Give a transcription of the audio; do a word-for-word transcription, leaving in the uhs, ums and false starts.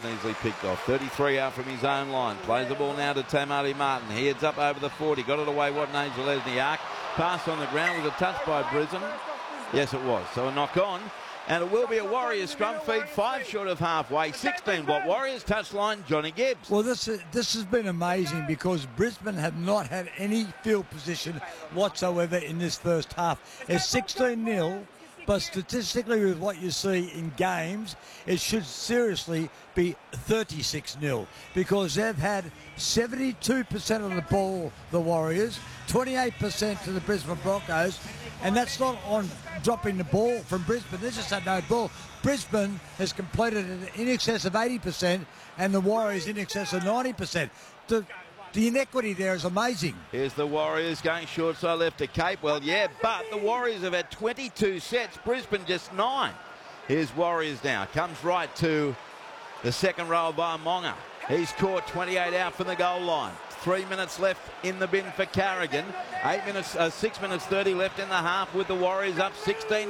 easily picked off. thirty-three out from his own line. Plays the ball now to Tamati Martin. He heads up over the forty. Got it away, Watanabe Lesniak. Pass on the ground. Was a touch by Brisbane. Yes, it was. So a knock on. And it will be a Warriors scrum feed, five short of halfway. sixteen Watt Warriors, touchline, Johnny Gibbs. Well, this this has been amazing because Brisbane have not had any field position whatsoever in this first half. It's sixteen nil, but statistically with what you see in games, it should seriously be thirty-six nil because they've had seventy-two percent of the ball, the Warriors, twenty-eight percent to the Brisbane Broncos, and that's not on dropping the ball from Brisbane. They just had no ball. Brisbane has completed it in excess of eighty percent and the Warriors in excess of ninety percent. The, the inequity there is amazing. Here's the Warriors going short side left to Capewell. Yeah, but the Warriors have had twenty-two sets. Brisbane just nine. Here's Warriors now. Comes right to the second row by Monga. He's caught twenty-eight out from the goal line. Three minutes left in the bin for Carrigan. Eight minutes, uh, six minutes thirty left in the half with the Warriors up sixteen.